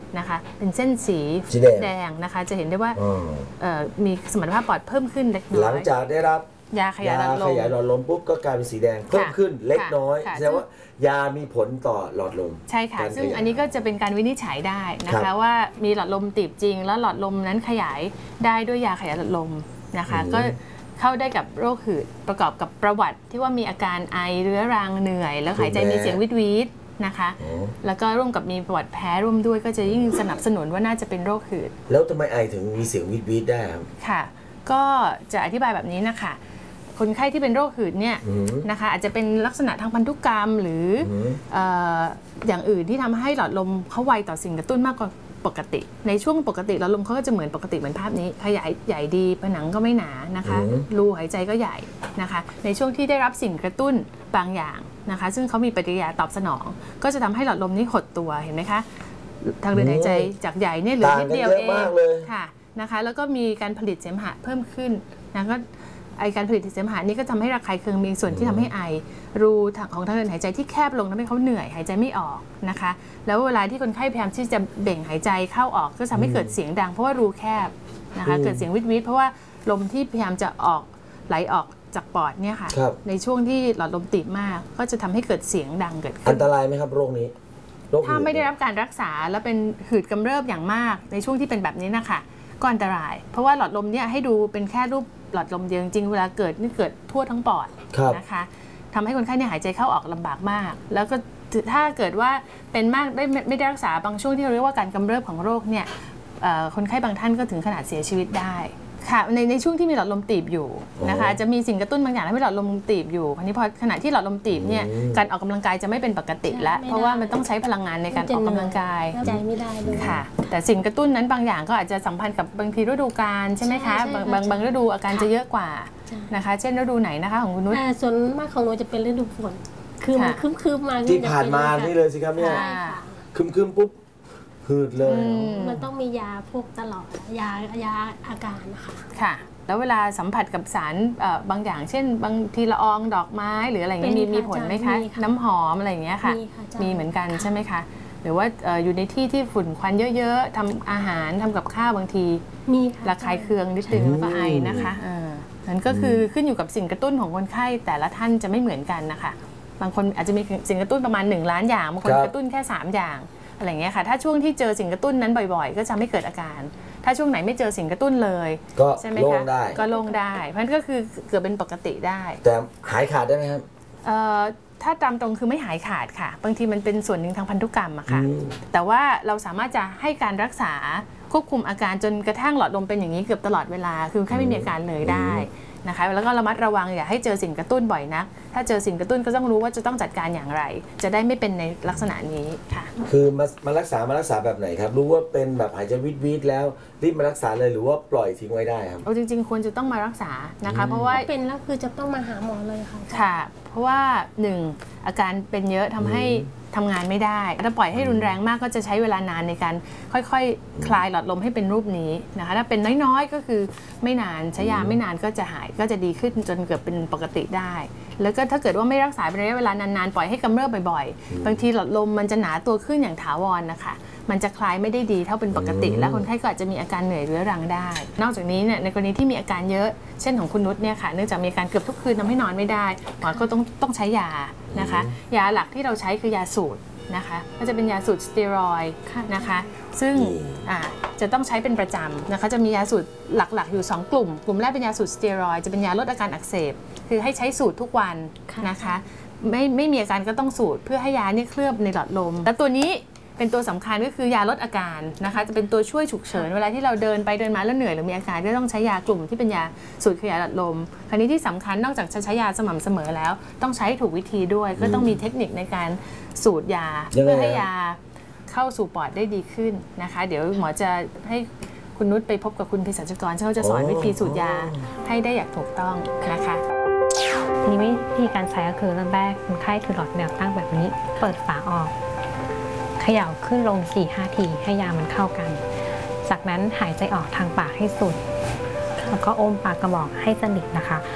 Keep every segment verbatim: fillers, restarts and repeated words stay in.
นะคะเป็นเส้นสีแดงนะคะจะเห็นได้ว่ามีสมรรถภาพปอดเพิ่มขึ้นเล็กน้อยหลังจากได้รับยาขยายหลอดลมขยายหลอดลมปุ๊บก็กลายเป็นสีแดงเพิ่มขึ้นเล็กน้อยแสดงว่ายามีผลต่อหลอดลมใช่ค่ะซึ่งอันนี้ก็จะเป็นการวินิจฉัยได้นะคะว่ามีหลอดลมตีบจริงแล้วหลอดลมนั้นขยายได้ด้วยยาขยายหลอดลมนะคะก็เข้าได้กับโรคหืดประกอบกับประวัติที่ว่ามีอาการไอเรื้อรังเหนื่อยแล้วหายใจมีเสียงวิดวิดนะคะแล้วก็ร่วมกับมีประวัติแพ้ร่วมด้วยก็จะยิ่งสนับสนุนว่าน่าจะเป็นโรคหืดแล้วทำไมไอถึงมีเสียงวิดวิดได้ครับค่ะก็จะอธิบายแบบนี้นะคะคนไข้ที่เป็นโรคหืดเนี่ยนะคะอาจจะเป็นลักษณะทางพันธุกรรมหรืออย่างอื่นที่ทำให้หลอดลมเขาไวต่อสิ่งกระตุ้นมากกว่าปกติในช่วงปกติหลอดลมเขาก็จะเหมือนปกติเหมือนภาพนี้ขยายใหญ่ดีผนังก็ไม่หนานะคะรูหายใจก็ใหญ่นะคะในช่วงที่ได้รับสิ่งกระตุ้นบางอย่างนะคะซึ่งเขามีปฏิกิริยาตอบสนองก็จะทำให้หลอดลมนี้หดตัวเห็นไหมคะทางเดินหายใจจากใหญ่เนี่ยเหลือนิดเดียวเองค่ะนะคะแล้วก็มีการผลิตเสมหะเพิ่มขึ้นนะก็ไอการผลิตเสมหะนี้ก็ทำให้ระคายเคืองมีส่วนที่ทำให้ไอรูของทางเดินหายใจที่แคบลงทำให้เขาเหนื่อยหายใจไม่ออกนะคะแล้วเวลาที่คนไข้พยายามที่จะเบ่งหายใจเข้าออกก็ทำให้เกิดเสียงดังเพราะว่ารูแคบนะคะเกิดเสียงวิดวิดเพราะว่าลมที่พยายามจะออกไหลออกจากปอดเนี่ยค่ะในช่วงที่หลอดลมตีบมากก็จะทำให้เกิดเสียงดังเกิดขึ้นอันตรายไหมครับโรคนี้ถ้าไม่ได้รับการรักษาแล้วเป็นหืดกำเริบอย่างมากในช่วงที่เป็นแบบนี้นะคะก็อันตรายเพราะว่าหลอดลมเนี่ยให้ดูเป็นแค่รูปหลอดลมเดียวจริงเวลาเกิดนี่เกิดทั่วทั้งปอดนะคะทำให้คนไข้เนี่ยหายใจเข้าออกลำบากมากแล้วก็ถ้าเกิดว่าเป็นมากได้ไม่ได้รักษาบางช่วงที่เราเรียกว่าการกำเริบของโรคเนี่ยคนไข้บางท่านก็ถึงขนาดเสียชีวิตได้ค่ะในในช่วงที่มีหลอดลมตีบอยู่นะคะจะมีสิ่งกระตุ้นบางอย่างทำให้หลอดลมตีบอยู่คราวนี้พอขณะที่หลอดลมตีบเนี่ยการออกกำลังกายจะไม่เป็นปกติแล้วเพราะว่ามันต้องใช้พลังงานในการออกกำลังกายใจไม่ได้เลยค่ะแต่สิ่งกระตุ้นนั้นบางอย่างก็อาจจะสัมพันธ์กับบางทีฤดูกาลใช่ไหมคะบางบางฤดูอาการจะเยอะกว่านะคะเช่นฤดูไหนนะคะของคุณนุชส่วนมากของหนูจะเป็นฤดูฝนคือมันคืมๆมาที่ผ่านมานี่เลยสิครับเนี่ยคืมๆปุ๊บหืดเลยมันต้องมียาพวกตลอดยายาอาการนะคะค่ะแล้วเวลาสัมผัสกับสารบางอย่างเช่นบางทีละอองดอกไม้หรืออะไรเงี้ยมีมีผลไหมคะน้ำหอมอะไรอย่างเงี้ยค่ะมีเหมือนกันใช่ไหมคะหรือว่าอยู่ในที่ที่ฝุ่นควันเยอะๆทำอาหารทำกับข้าวบางทีมีระคายเคืองนิดนึงแล้วก็ไอนะคะนั่นก็คือขึ้นอยู่กับสิ่งกระตุ้นของคนไข้แต่ละท่านจะไม่เหมือนกันนะคะบางคนอาจจะมีสิ่งกระตุ้นประมาณหนึ่งล้านอย่างบางคนกระตุ้นแค่สามอย่างอะไรเงี้ยค่ะถ้าช่วงที่เจอสิ่งกระตุ้นนั้นบ่อยๆก็จะไม่เกิดอาการถ้าช่วงไหนไม่เจอสิ่งกระตุ้นเลยใช่ไหมคะก็โล่งได้เพราะฉะนั้นก็คือเกิดเป็นปกติได้แต่หายขาดได้ไหมครับถ้าตามตรงคือไม่หายขาดค่ะบางทีมันเป็นส่วนหนึ่งทางพันธุกรรมอะค่ะแต่ว่าเราสามารถจะให้การรักษาควบคุมอาการจนกระทั่งหลอดลมเป็นอย่างนี้เกือบตลอดเวลาคือแค่ไม่มีอาการเลยได้นะคะแล้วก็ระมัดระวังอย่าให้เจอสิ่งกระตุ้นบ่อยนักถ้าเจอสิ่งกระตุ้นก็ต้องรู้ว่าจะต้องจัดการอย่างไรจะได้ไม่เป็นในลักษณะนี้ค่ะคือมามารักษามารักษาแบบไหนครับรู้ว่าเป็นแบบหายใจวิดวิดแล้วรีบมารักษาเลยหรือว่าปล่อยทิ้งไว้ได้ครับเอาจริงๆควรจะต้องมารักษานะคะเพราะว่าเป็นแล้วคือจะต้องมาหาหมอเลยค่ะค่ะเพราะว่าหนึ่งอาการเป็นเยอะทำให้ทำงานไม่ได้ถ้าปล่อยให้รุนแรงมากก็จะใช้เวลานานในการค่อยๆ ค, คลายหลอดลมให้เป็นรูปนี้นะคะถ้าเป็นน้อยๆก็คือไม่นานใช้ยาไม่นานก็จะหายก็จะดีขึ้นจนเกือบเป็นปกติได้แล้วก็ถ้าเกิดว่าไม่รักษาเป็นระยะเวลานานๆปล่อยให้กำเริบบ่อยๆบางทีหลอดลมมันจะหนาตัวขึ้นอย่างถาวรนะคะมันจะคลายไม่ได้ดีเท่าเป็นปกติและคนไข้ก็อาจจะมีอาการเหนื่อยเรื้อรังได้นอกจากนี้เนี่ยในกรณีที่มีอาการเยอะเช่นของคุณนุชเนี่ยค่ะเนื่องจากมีอาการเกือบทุกคืนทำให้นอนไม่ได้หมอก็ต้องต้องใช้ยานะคะยาหลักที่เราใช้คือยาสูตรนะคะก็จะเป็นยาสูตรสเตียรอยด์นะคะซึ่งจะต้องใช้เป็นประจำนะคะจะมียาสูตรหลักๆอยู่สองกลุ่มกลุ่มแรกเป็นยาสูตรสเตียรอยด์จะเป็นยาลดอาการอักเสบคือให้ใช้สูตรทุกวันนะคะไม่ไม่มีอาการก็ต้องสูตรเพื่อให้ยาเนี่ยเคลือบในหลอดลมและตัวนี้เป็นตัวสำคัญก็คือยาลดอาการนะคะจะเป็นตัวช่วยฉุกเฉินเวลาที่เราเดินไปเดินมาแล้วเหนื่อยหรือมีอาการก็ต้องใช้ยากลุ่มที่เป็นยาสูตรขยายหลอดลมคราวนี้ที่สำคัญนอกจากจะใช้ยาสม่ำเสมอแล้วต้องใช้ถูกวิธีด้วยก็ต้องมีเทคนิคในการสูดยาเพื่อให้ยาเข้าสู่ปอดได้ดีขึ้นนะคะเดี๋ยวหมอจะให้คุณนุชไปพบกับคุณเภสัชกรเขาจะสอนวิธีสูดยาให้ได้อย่างถูกต้องนะคะทีนี้วิธีการใช้ก็คือเริ่มแรกคนไข้คือหลอดแนวตั้งแบบนี้เปิดฝาออกเขย่าขึ้นลง สี่ห้า ทีให้ยามันเข้ากันจากนั้นหายใจออกทางปากให้สุดแล้วก็อมปากกระบอกให้สนิทนะคะก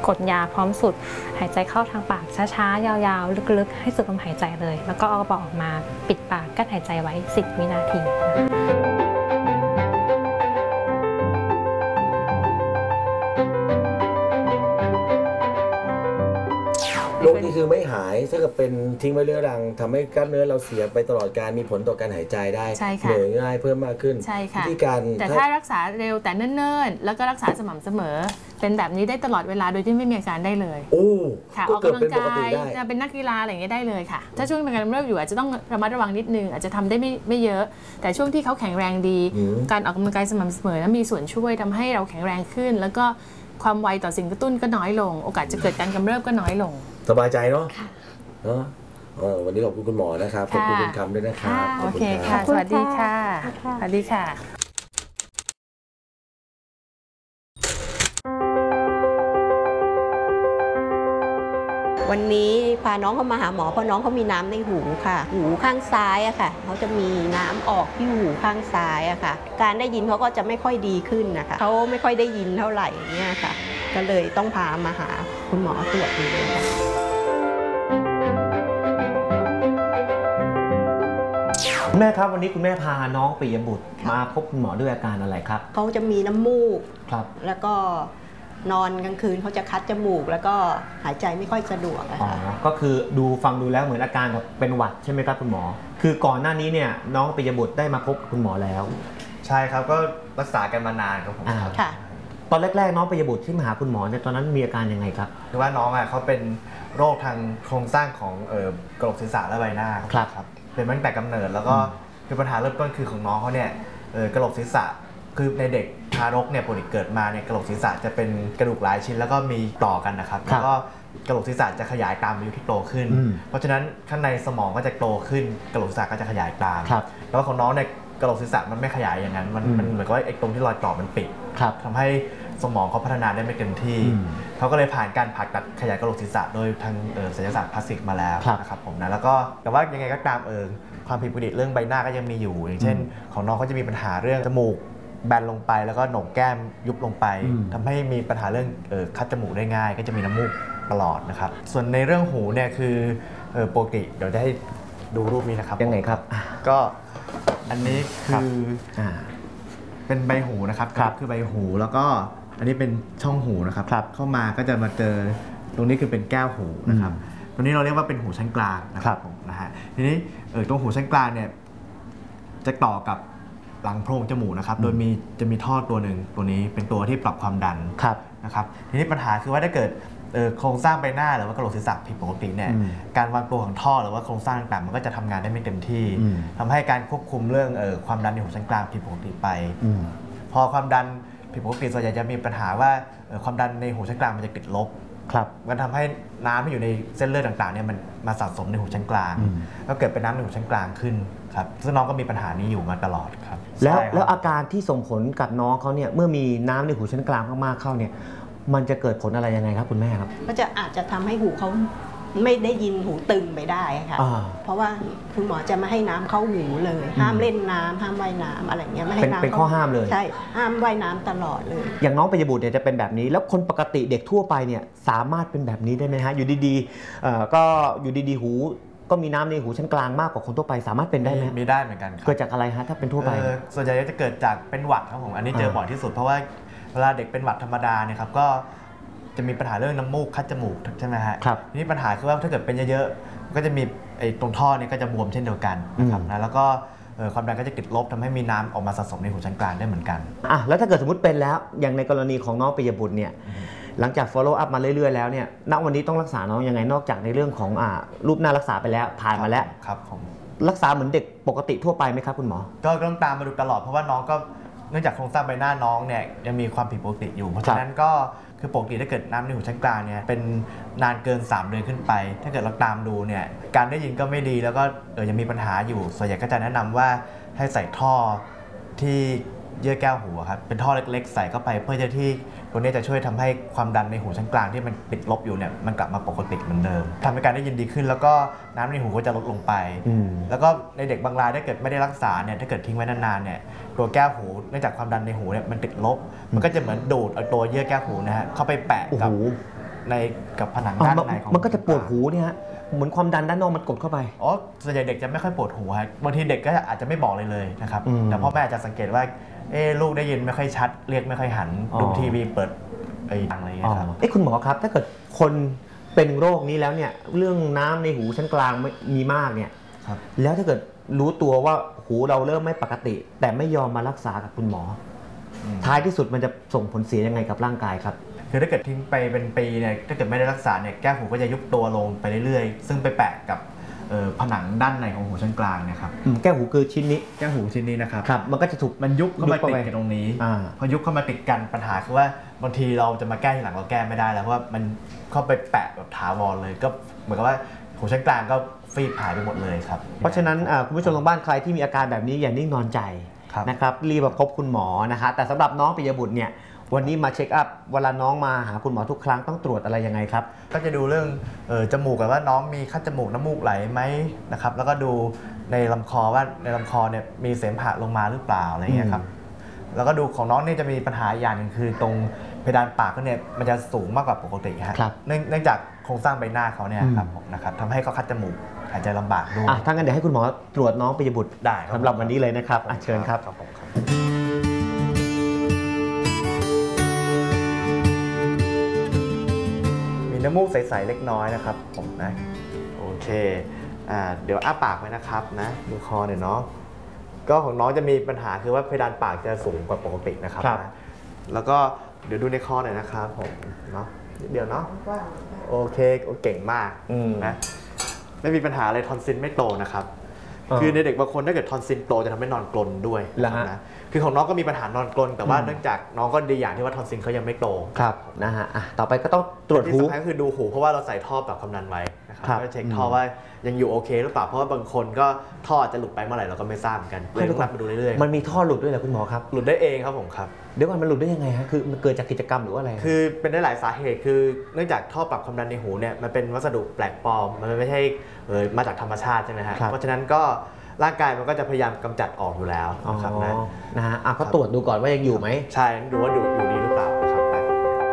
กดยาพร้อมสุดหายใจเข้าทางปากช้าๆยาวๆลึกๆให้สุดลมหายใจเลยแล้วก็เอากระบอกออกมาปิดปากกั้นหายใจไว้สิบวินาทีโรคนี้คือไม่หายถ้าเกิดเป็นทิ้งไว้เรื้อรังทำให้กล้ามเนื้อเราเสียไปตลอดการมีผลต่อการหายใจได้ใช่ค่ะเหนื่อยง่ายเพิ่มมากขึ้นใช่ค่ะวิธีการแต่ถ้ารักษาเร็วแต่เนิ่นๆแล้วก็รักษาสม่ำเสมอเป็นแบบนี้ได้ตลอดเวลาโดยที่ไม่มีอาการได้เลยโอ้ค่ะอก็อกเกิดกำลัเป็นงปกกาติยได้จะเป็นนักกีฬาอะไรอย่างเงี้ยได้เลยค่ะถ้าช่วงเป็นการกำเริบอยู่อาจจะต้องระมัดระวังนิดนึงอาจจะทำได้ไม่ไม่เยอะ แต่ช่วงที่เขาแข็งแรงดีอืมการออกกำลังกายสม่ำเสมอนั้นมีส่วนช่วยทำให้เราแข็งแรงขึ้น แล้วก็ความไวต่อสิ่งกระตุ้นก็น้อยลง โอกาสจะเกิดการกำเริบก็น้อยลงสบายใจเนาะเนาะเออวันนี้ขอบคุณคุณหมอนะครับขอบคุณคุณคำด้วยนะครับขโออบคุเคณค่ะรับสวัสดีค่ะค่ะสวัสดีค่ะวันนี้พาน้องเขามาหาหมอเพราะน้องเขามีน้ำในหูค่ะ หูข้างซ้ายอะค่ะเขาจะมีน้ำออกที่หูข้างซ้ายอะค่ะ การได้ยินเขาก็จะไม่ค่อยดีขึ้นนะคะเขาไม่ค่อยได้ยินเท่าไหร่เนี่ยค่ะ ก็เลยต้องพามาหาคุณหมอตรวจดูค่ะคุณแม่ครับวันนี้คุณแม่พาน้องปิยบุตรมาพบคุณหมอด้วยอาการอะไรครับเขาจะมีน้ำมูกครับแล้วก็นอนกลางคืนเขาจะคัดจมูก แล้วก็หายใจไม่ค่อยสะดวกอะอ๋อค่ะก็คือดูฟังดูแล้วเหมือนอาการแบบเป็นหวัดใช่ไหมครับคุณหมอ คือก่อนหน้านี้เนี่ยน้องปิยบุตรได้มาพบคุณหมอแล้วใช่ครับก็รักษากันมานานครับผมอ่าค่ะตอนแรกๆน้องปิยบุตรที่มาหาคุณหมอเนี่ยตอนนั้นมีอาการยังไงครับคือว่าน้องอ่ะเขาเป็นโรคทางโครงสร้างของเอ่อกระโหลกศีรษะและใบหน้าครับครับเป็นมาตั้งแต่กำเนิดแล้วก็คือปัญหาเริ่มต้นคือของน้องเขาเนี่ยเอ่อกระโหลกศีรษะคือในเด็กทารกเนี่ยปกติเกิดมาเนี่ยกระโหลกศีรษะจะเป็นกระดูกหลายชิ้นแล้วก็มีต่อกันนะครับแล้วก็กระโหลกศีรษะจะขยายตามอายุที่โตขึ้นอืมเพราะฉะนั้นข้างในสมองก็จะโตขึ้นกระโหลกศีรษะก็จะขยายตามครับแล้วก็ของน้องเนี่ยกระโหลกศีรษะมันไม่ขยายอย่างนั้นมันอืมมันเหมือนกับว่าไอ้ตรงที่รอยต่อมันปิดครับทำให้สมองเขาพัฒนาได้ไม่เต็มที่อืมเขาก็เลยผ่านการผ่าตัดขยายกระโหลกศีรษะโดยทางเอ่อศัลยศาสตร์พลาสติกมาแล้วครับนะครับผมนะแล้วก็แต่ว่ายังไงก็ตามเออความผิดปกติเรื่องใบหน้าก็ยังมีอยู่ อย่างเช่น ของน้องเขาจะมีปัญหาเรื่องจมูกแบนลงไป แล้วก็โหนกแก้มยุบลงไปอืมทำให้มีปัญหาเรื่องเอ่อคัดจมูกได้ง่าย ก็จะมีน้ำมูกตลอดนะครับส่วนในเรื่องหูเนี่ยคือเอ่อปกติเดี๋ยวจะให้ดูรูปนี้นะครับยังไงครับอ่ะก็อันนี้คืออ่าเป็นใบหูนะครับครับคือใบหูแล้วก็อันนี้เป็นช่องหูนะครับครับเข้ามาก็จะมาเจอตรงนี้คือเป็นแก้วหูนะครับอืมตรงนี้เราเรียกว่าเป็นหูชั้นกลางนะคครัรับบ ผมนะฮะทีนี้เออตรงหูชั้นกลางเนี่ยจะต่อกับหลังโพรงจมูกนะครับ โดยมีจะมีท่อตัวหนึ่งตัวนี้เป็นตัวที่ปรับความดันครับนะครับทีนี้ปัญหาคือว่าถ้าเกิดเอ่อโครงสร้างใบหน้าหรือว่ากระโหลกศีรษะผิดปกติเนี่ยอืมการวางตัวของท่อหรือว่าโครงสร้างต่างๆมันก็จะทำงานได้ไม่เต็มที่อืมทำให้การควบคุมเรื่องเอ่อความดันในหูชั้นกลางผิดปกติไปอืมพอความดันผิดปกติส่วนใหญ่จะมีปัญหาว่าเอ่อความดันในหูชั้นกลางมันจะติดลบครับมันทำให้น้ำที่อยู่ในเส้นเลือดต่างๆเนี่ยมันมาสะสมในหูชั้นกลางอืมก็เกิดเป็นน้ำในหูชั้นกลางขึ้นครับซึ่งน้องก็มีปัญหานี้อยู่มาตลอดครับแล้วใช่ครับแล้วอาการที่ส่งผลกับน้องเขาเนี่ยเมื่อมีน้ำในหูชั้นกลางมากๆเข้าเนี่ยมันจะเกิดผลอะไรยังไงครับคุณแม่ครับก็จะอาจจะทำให้หูเขาไม่ได้ยินหูตึงไปได้ค่ะอ่าเพราะว่าคุณหมอจะไม่ให้น้ำเข้าหูเลย ห้ามเล่นน้ำห้ามว่ายน้ำอะไรเงี้ยไม่ให้เป็นน้ำเป็นข้อห้ามเลยใช่ห้ามว่ายน้ำตลอดเลยอย่างน้องปิยบุตรเนี่ยจะเป็นแบบนี้ แล้วคนปกติเด็กทั่วไปเนี่ยสามารถเป็นแบบนี้ได้ไหมฮะอยู่ดีๆเอ่อก็อยู่ดีๆหูก็มีน้ำในหูชั้นกลางมากกว่าคนทั่วไปสามารถเป็นได้ไหมมีมีได้เหมือนกันครับเกิดจากอะไรฮะถ้าเป็นทั่วไปเอ่อส่วนใหญ่จะเกิดจากเป็นหวัดครับผมอันนี้เจออ่าบ่อยที่สุดเพราะว่าเวลาเด็กเป็นหวัดธรรมดาเนี่ยครับก็จะมีปัญหาเรื่องน้ำมูกคัดจมูกใช่ไหมฮะครับทีนี้ปัญหาคือว่าถ้าเกิดเป็นเยอะๆก็จะมีไอ้ตรงท่อเนี่ยก็จะบวมเช่นเดียวกันนะครับอืมนะแล้วก็เอ่อความดันก็จะติดลบทำให้มีน้ำออกมาสะสมในหูชั้นกลางได้เหมือนกันอ่ะแล้วถ้าเกิดสมมติเป็นแล้วอย่างในกรณีของน้องปิยบุตรเนี่ยหลังจาก follow up มาเรื่อยๆแล้วเนี่ยณวันนี้ต้องรักษาน้องยังไงนอกจากในเรื่องของอ่ารูปหน้ารักษาไปแล้วผ่านมาแล้วครับผมรักษาเหมือนเด็กปกติทั่วไปไหมครับคุณหมอก็ต้องตามมาดูตลอดเพราะว่าน้องก็เนื่องจากโครงสร้างใบหน้าน้องเนี่ยยังมีความผิดปกติอยู่ เพราะฉะนั้นก็คือปกติถ้าเกิดน้ำในหูชั้นกลางเนี่ยเป็นนานเกินสามเดือนขึ้นไป ถ้าเกิดเราตามดูเนี่ยการได้ยินก็ไม่ดีแล้วก็เออยังมีปัญหาอยู่ส่วนใหญ่ก็จะแนะนำว่าให้ใส่ท่อที่เยื่อแก้วหูครับเป็นท่อเล็กๆ ใส่เข้าไปเพื่อจะที่ตัวนี้จะช่วยทำให้ความดันในหูชั้นกลางที่มันติดลบอยู่เนี่ยมันกลับมาปกติเหมือนเดิมทำให้การได้ยินดีขึ้น แล้วก็น้ำในหูก็จะลดลงไปอืมแล้วก็ในเด็กบางรายถ้าเกิดไม่ได้รักษาเนี่ยถ้าเกิดทิ้งไว้นานๆเนี่ยตัวแก้วหูเนื่องจากความดันในหูเนี่ยมันติดลบ มันก็จะเหมือนดูดเอาตัวเยื่อแก้วหูนะฮะเข้าไปแปะโอ้กับโหในกับผนังอ๋อด้านมันในของมันก็จะปวดหูเนี่ยฮะเหมือนความดันด้านนอกมันกดเข้าไปอ๋อส่วนใหญ่เด็กจะไม่ค่อยปวดหูครับบางทีเด็กก็อาจจะไม่บอกเลยเลยนะครับอืมแต่พ่อแม่อาจจะสังเกตว่าเอ๊ะลูกได้ยินไม่ค่อยชัดเรียกไม่ค่อยหันอ๋อดูทีวีเปิดไอ้ดังอะไรอย่างเงี้อ๋อยครับเอ้คุณหมอครับถ้าเกิดคนเป็นโรคนี้แล้วเนี่ยเรื่องน้ำในหูชั้นกลางไม่มีมากเนี่ยครับแล้วถ้าเกิดรู้ตัวว่าหูเราเริ่มไม่ปกติ แต่ไม่ยอมมารักษากับคุณหมออท้ายที่สุดมันจะส่งผลเสียยังไงกับร่างกายครับคือถ้าเกิดทิ้งไปเป็นปีเนี่ยถ้าเกิดไม่ได้รักษาเนี่ยแก้วหูก็จะยุบตัวลงไปเรื่อยๆซึ่งไปแปะกับเอ่อผนังด้านในของหูชั้นกลางเนะครับอืมแก้วหูคือชิ้นนี้แก้วหูชิ้นนี้นะครับครับมันก็จะถูกมันยุบเข้ามายุบเข้าติดไปกันตรงนี้อ่าพอยุบเข้ามาติดกันปัญหาคือว่าบางทีเราจะมาแก้ทีหลังเราแก้ไม่ได้แล้วเพราะว่ามันเข้าไปแปะแบบถาวรเลยก็เหมือนกับว่าหูชั้นกลางก็ฟีบหายไปหมดเลยครับเพราะฉะนั้นอ่าคุณผู้ชมทางบ้านใครที่มีอาการแบบนี้อย่านิ่งนอนใจครับนะครับรีบมาพบคุณหมอนะคะแต่สำหรับน้องปิยบุตรเนี่ยวันนี้มาเช็คอัพเวลาน้องมาหาคุณหมอทุกครั้งต้องตรวจอะไรยังไงครับก็จะดูเรื่องเออจมูกกันว่าน้องมีคัดจมูกน้ำมูกไหลไหมนะครับแล้วก็ดูในลำคอว่าในลำคอเนี่ยมีเสมหะลงมาหรือเปล่าอะไรเงี้ยครับแล้วก็ดูของน้องเนี่ยจะมีปัญหาอย่างหนึงคือตรงเพดานปากเขาเนี่ยมันจะสูงมากกว่าปกติฮะครับเนื่องเนื่องจากโครงสร้างใบหน้าเขาเนี่ยอืมครับผมนะครับทำให้เขาคัดจมูกหายใจลำบากด้วยอ่ะถ้างั้นเดี๋ยวให้คุณหมอตรวจน้องปิยบุตรได้ครับสำหรับวันนี้เลยนะครับอ่ะเชิญครับครับผมครับมีน้ำมูกใสๆเล็กน้อยนะครับผมนะโอเคอ่าเดี๋ยวอ้าปากไว้นะครับนะดูคอหน่อยเนาะก็ของน้องจะมีปัญหาคือว่าเพดานปากจะสูงกว่าปกตินะครับครับนะแล้วก็เดี๋ยวดูในคอหน่อยนะครับผมเนาะนิดเดียวเนาะโอเคเก่งมากอืมนะไม่มีปัญหาอะไรทอนซิลไม่โตนะครับอ่าคือในเด็กบางคนถ้าเกิดทอนซิลโตจะทำให้นอนกลนด้วยเหรอฮะนะคือของน้องก็มีปัญหานอนกลนแต่ว่าอืมเนื่องจากน้องก็ดีอย่างที่ว่าทอนซิลเขายังไม่โตครับนะฮะอ่ะต่อไปก็ต้องตรวจที่หูสำคัญก็คือดูหูเพราะว่าเราใส่ท่อปรับความดันไว้นะครับครับก็เช็คอืมท่อว่ายังอยู่โอเคหรือเปล่าเพราะว่าบางคนก็ท่ออาจจะหลุดไปเมื่อไหร่เราก็ไม่ทราบเหมือนกันเลยต้องนับมาดูเรื่อยมันมีท่อหลุดด้วยเหรอคุณหมอครับๆหลุดได้เองครับผมครับเดี๋ยวก่อนมันหลุดได้ยังไงฮะคือมันเกิดจากกิจกรรมหรือว่าอะไรคือเป็นได้หลายสาเหตุคือเนื่องจากท่อปรับความดันในหูเนี่ยมันเป็นวัสดุแปลกปลอมมันไม่ใช่เออมาจากธรรมชาติใช่ไหมฮะครับเพราะฉะนั้นก็ร่างกายมันก็จะพยายามกำจัดออกอยู่แล้วอ๋อนะครับนะนะฮะอ่ะก็ตรวจดูก่อนว่ายังอยู่ไหมใช่ดูว่าดูอยู่ดีหรือเปล่านะครับนะ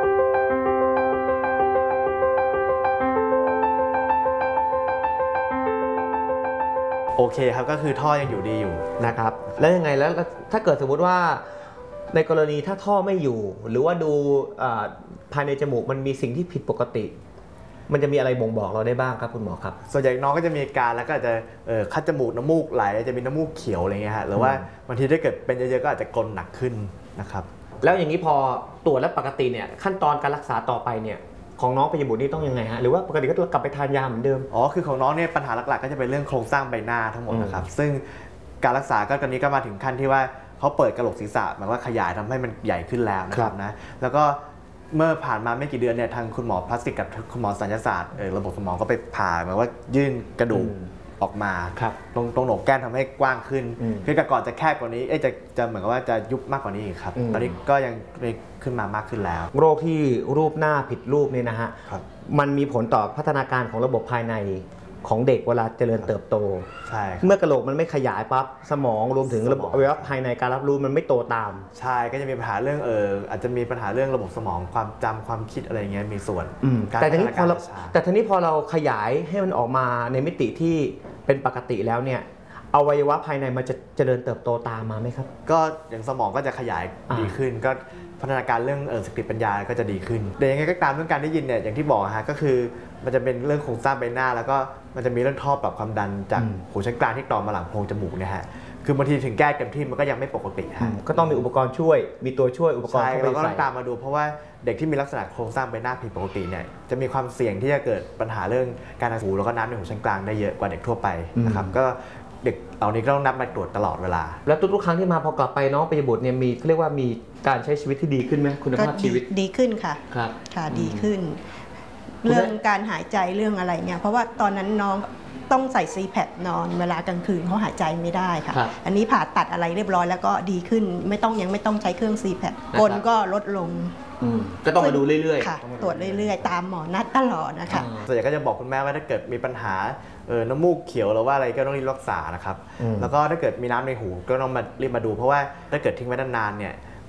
โอเคครับก็คือท่อยังอยู่ดีอยู่นะครับแล้วยังไงแล้วถ้าเกิดสมมุติว่าในกรณีถ้าท่อไม่อยู่ หรือว่าดูอ่าภายในจมูกมันมีสิ่งที่ผิดปกติ มันจะมีอะไรบ่งบอกเราได้บ้างครับคุณหมอครับส่วนใหญ่น้องก็จะมีอาการแล้วก็อาจจะเอ่อคัดจมูกน้ำมูกไหลจะมีน้ำมูกเขียวอะไรเงี้ยฮะหรือว่าบางทีถ้าเกิดเป็นเยอะๆก็อาจจะกลนหนักขึ้นนะครับแล้วอย่างนี้พอตรวจแล้วปกติเนี่ยขั้นตอนการรักษาต่อไปเนี่ยของน้องปิยบุตรนี่ต้องยังไงฮะหรือว่าปกติก็กลับไปทานยาเหมือนเดิมอ๋อคือของน้องเนี่ยปัญหาหลักๆก็จะเป็นเรื่องโครงสร้างใบหน้าทั้งหมดนะครับซึ่งการรักษาก็ตอนนี้ก็มาถึงขั้นที่ว่าเขาเปิดกระโหลกศีรษะหมายว่าขยายทำให้มันใหญ่ขึ้นแล้วนะครับนะแล้วก็เมื่อผ่านมาไม่กี่เดือนเนี่ยทางคุณหมอพลาสติกกับคุณหมอศัลยศาสตร์เอ่อระบบสมองก็ไปผ่าหมายว่ายื่นกระดูกอืมออกมาครับตรงตรงโหนกแก้มทำให้กว้างขึ้นอืมคือแต่ก่อนจะแคบกว่านี้เอ้ยจะจะเหมือนกับว่าจะยุบมากกว่านี้อีกครับอืมตอนนี้ก็ยังมีขึ้นมามากขึ้นแล้วโรคที่รูปหน้าผิดรูปเนี่ยนะฮะครับมันมีผลต่อพัฒนาการของระบบภายในของเด็กเวลาเจริญเติบโตใช่ครับเมื่อกระโหลกมันไม่ขยายปั๊บสมองรวมถึงระบบสมองอวัยวะภายในการรับรู้มันไม่โตตามใช่ก็จะมีปัญหาเรื่องเอออาจจะมีปัญหาเรื่องระบบสมองความจำความคิดอะไรเงี้ยมีส่วนอืมการแต่ทีนี้พอเราพัฒนกช้าแต่ทีนี้พอเราขยายให้มันออกมาในมิติที่เป็นปกติแล้วเนี่ยอวัยวะภายในมันจะเจริญเติบโตตามมาไหมครับก็อย่างสมองก็จะขยายอ่าดีขึ้น ก็พัฒนาการเรื่องเออสติปัญญาก็จะดีขึ้นแต่ยังไงก็ตามเรื่องการได้ยินเนี่ยอย่างที่บอกฮะก็คือมันจะเป็นเรื่องโครงสร้างใบหน้า แล้วก็มันจะมีเรื่องท่อปรับความดันจากหูชั้นกลางที่ต่อมาหลังโพรงจมูกเนี่ยฮะคือบางทีถึงแก้เต็มที่มันก็ยังไม่ปกติอืฮะมก็ต้องมีอุปกรณ์ช่วย มีตัวช่วยอุปกรณ์ใช่เข้าไปเราก็ต้ใส่องตามมาดูเพราะว่าเด็กที่มีลักษณะโครงสร้างใบหน้าผิดปกติเนี่ยจะมีความเสี่ยงที่จะเกิดปัญหาเรื่องการทางหูแล้วก็น้ำในหูชั้นกลางได้เยอะกว่าเด็กทั่วไปนะครับก็เด็กเหล่านี้ก็ต้องนับมาตรวจตลอดเวลาแล้วทุกๆครั้งที่มาพอกลับไปน้องปิยบุตรเนี่ยมีเขาเรียกว่ามีการใช้ชีวิตที่ดีขึ้นไหมคุณก็ภาพดีชีวิตดีขึ้นค่ะครับค่ะดีขึ้นคุณแม่เรื่องการหายใจเรื่องอะไรเนี่ยเพราะว่าตอนนั้นน้องต้องใส่ซีแพคนอนเวลากลางคืนเขาหายใจไม่ได้ค่ะครับอันนี้ผ่าตัดอะไรเรียบร้อยแล้วก็ดีขึ้นไม่ต้องยังไม่ต้องใช้เครื่องซีแพคนะครับกลก็ลดลงอืมก็ต้องมาดูเรื่อยๆค่ะ ตรวจเรื่อยๆ ตามหมอนัดตลอดนะคะอ่าส่วนใหญ่ก็จะบอกคุณแม่ว่าถ้าเกิดมีปัญหาเออน้ำมูกเขียวหรือว่าอะไรก็ต้องรีบรักษานะครับอืมแล้วก็ถ้าเกิดมีน้ำในหูก็ต้องมารีบมาดูเพราะว่าถ้าเกิดทิ้งไว้นานๆเนี่ย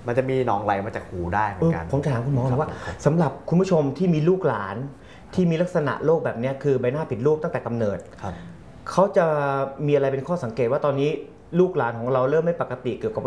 มันจะมีหนองไหลมาจากหูได้เหมือนกันผมถามคุณหมอว่าสำหรับคุณผู้ชมที่มีลูกหลานที่มีลักษณะโรคแบบนี้คือใบหน้าผิดรูปตั้งแต่กำเนิดเขาจะมีอะไรเป็นข้อสังเกตว่าตอนนี้ลูกหลานของเราเริ่มไม่ปกติเกี่ยวกับ